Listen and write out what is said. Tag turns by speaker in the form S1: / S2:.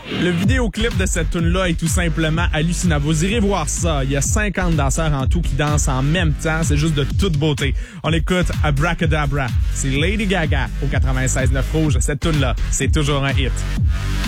S1: Le vidéoclip de cette tune-là est tout simplement hallucinant. Vous irez voir ça. Il y a 50 danseurs en tout qui dansent en même temps. C'est juste de toute beauté. On écoute Abracadabra. C'est Lady Gaga au 96.9 Rouge. Cette tune-là, c'est toujours un hit.